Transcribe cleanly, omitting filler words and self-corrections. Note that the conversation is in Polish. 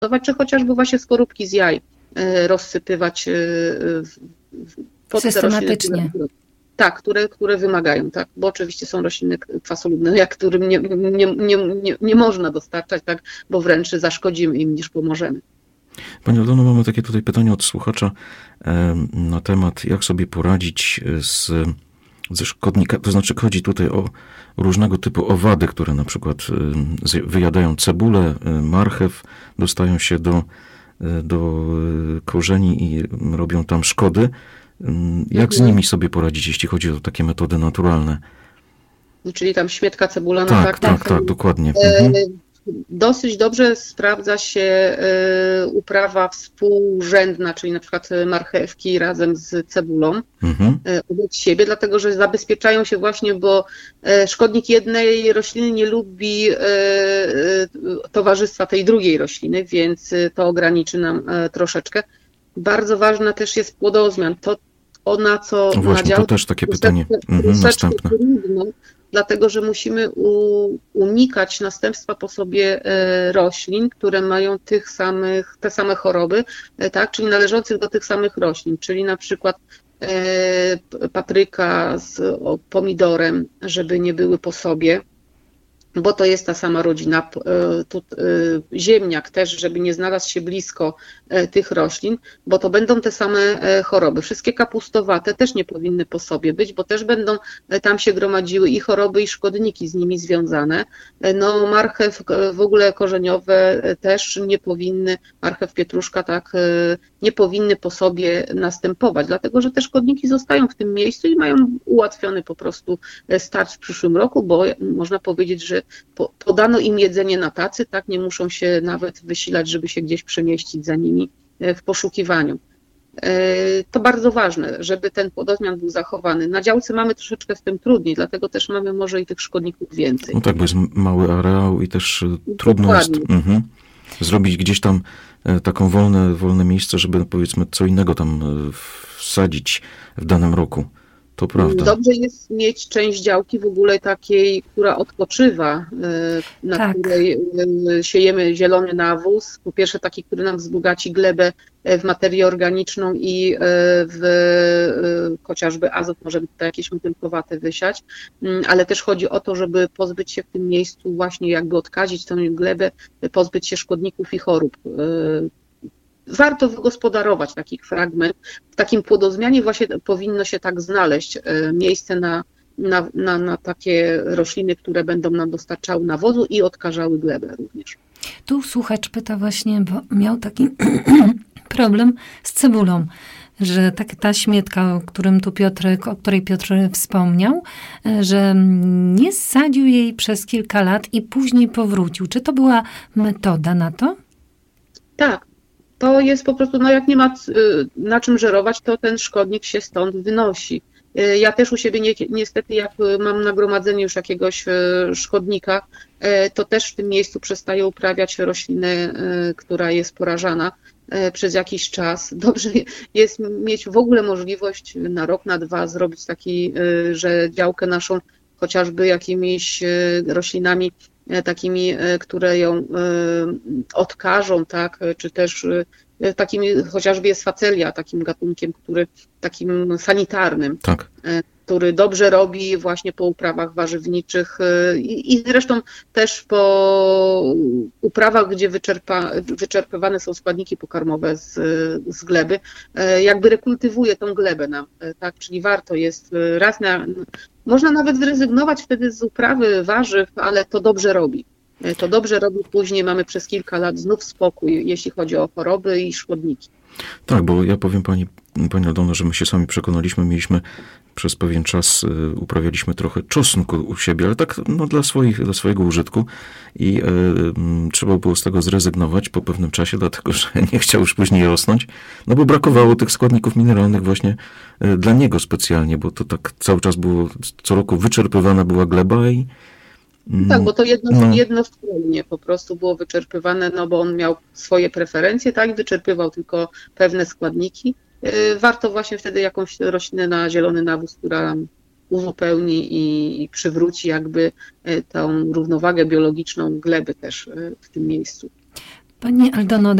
czy chociażby właśnie skorupki z jaj rozsypywać pod te rośliny. Tak, które wymagają, tak, bo oczywiście są rośliny kwasolubne, którym nie można dostarczać, tak, bo wręcz zaszkodzimy im niż pomożemy. Pani Aldono, mamy takie tutaj pytanie od słuchacza na temat, jak sobie poradzić ze szkodnikami, to znaczy chodzi tutaj o różnego typu owady, które na przykład wyjadają cebulę, marchew, dostają się do korzeni i robią tam szkody. Jak z nimi sobie poradzić, jeśli chodzi o takie metody naturalne? Czyli tam śmietka cebulana. Tak, dokładnie. Dosyć dobrze sprawdza się uprawa współrzędna, czyli na przykład marchewki razem z cebulą obok siebie, dlatego że zabezpieczają się właśnie, bo szkodnik jednej rośliny nie lubi towarzystwa tej drugiej rośliny, więc to ograniczy nam troszeczkę. Bardzo ważna też jest płodozmian. Na co właśnie, to też takie pytanie następne. Trudno, dlatego że musimy unikać następstwa po sobie roślin, które mają te same choroby, tak, czyli należących do tych samych roślin, czyli na przykład papryka z pomidorem, żeby nie były po sobie, bo to jest ta sama rodzina. Ziemniak też, żeby nie znalazł się blisko tych roślin, bo to będą te same choroby. Wszystkie kapustowate też nie powinny po sobie być, bo też będą tam się gromadziły i choroby, i szkodniki z nimi związane. No marchew w ogóle korzeniowe też nie powinny, marchew, pietruszka, tak, nie powinny po sobie następować, dlatego że te szkodniki zostają w tym miejscu i mają ułatwiony po prostu start w przyszłym roku, bo można powiedzieć, że podano im jedzenie na tacy, tak, nie muszą się nawet wysilać, żeby się gdzieś przemieścić za nimi w poszukiwaniu. To bardzo ważne, żeby ten płodozmian był zachowany. Na działce mamy troszeczkę z tym trudniej, dlatego też mamy może i tych szkodników więcej. No tak, bo jest mały areał i też trudno jest zrobić gdzieś tam taką wolne miejsce, żeby powiedzmy co innego tam wsadzić w danym roku. To prawda. Dobrze jest mieć część działki w ogóle takiej, która odpoczywa, na której siejemy zielony nawóz. Po pierwsze taki, który nam wzbogaci glebę w materię organiczną i chociażby azot, możemy tutaj jakieś motylkowate wysiać, ale też chodzi o to, żeby pozbyć się w tym miejscu właśnie jakby odkazić tę glebę, pozbyć się szkodników i chorób. Warto wygospodarować taki fragment. W takim płodozmianie właśnie powinno się tak znaleźć miejsce na takie rośliny, które będą nam dostarczały nawozu i odkażały glebę również. Tu słuchacz pyta właśnie, bo miał taki problem z cebulą, że ta śmietka, o której Piotr wspomniał, że nie sadził jej przez kilka lat i później powrócił. Czy to była metoda na to? Tak. To jest po prostu, jak nie ma na czym żerować, to ten szkodnik się stąd wynosi. Ja też u siebie niestety, jak mam nagromadzenie już jakiegoś szkodnika, to też w tym miejscu przestaję uprawiać roślinę, która jest porażana przez jakiś czas. Dobrze jest mieć w ogóle możliwość na rok, na dwa zrobić taki, że działkę naszą chociażby jakimiś roślinami takimi, które ją odkażą, tak, czy też takimi, chociażby jest facelia, takim gatunkiem, takim sanitarnym, tak, który dobrze robi właśnie po uprawach warzywniczych i zresztą też po uprawach, gdzie wyczerpywane są składniki pokarmowe z gleby, jakby rekultywuje tą glebę nam, tak, czyli warto jest można nawet zrezygnować wtedy z uprawy warzyw, ale to dobrze robi. To dobrze robi, później mamy przez kilka lat znów spokój, jeśli chodzi o choroby i szkodniki. Tak, bo ja powiem pani Aldono, że my się sami mieliśmy przez pewien czas, uprawialiśmy trochę czosnku u siebie, ale tak dla swojego użytku i trzeba było z tego zrezygnować po pewnym czasie, dlatego że nie chciał już później rosnąć, no bo brakowało tych składników mineralnych właśnie dla niego specjalnie, bo to tak cały czas było, co roku wyczerpywana była gleba i tak, bo to jednostronnie po prostu było wyczerpywane, no bo on miał swoje preferencje, tak, wyczerpywał tylko pewne składniki. Warto właśnie wtedy jakąś roślinę na zielony nawóz, która uzupełni i przywróci jakby tą równowagę biologiczną gleby też w tym miejscu. Pani Aldono,